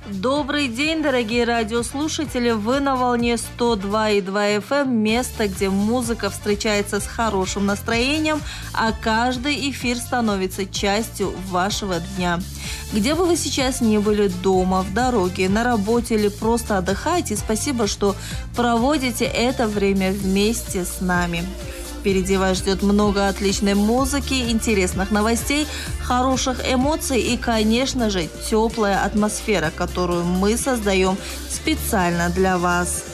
Добрый день, дорогие радиослушатели! Вы на волне 102,2 FM, место, где музыка встречается с хорошим настроением, а каждый эфир становится частью вашего дня. Где бы вы сейчас ни были, дома, в дороге, на работе или просто отдыхаете, спасибо, что проводите это время вместе с нами. Впереди вас ждет много отличной музыки, интересных новостей, хороших эмоций и, конечно же, теплая атмосфера, которую мы создаем специально для вас.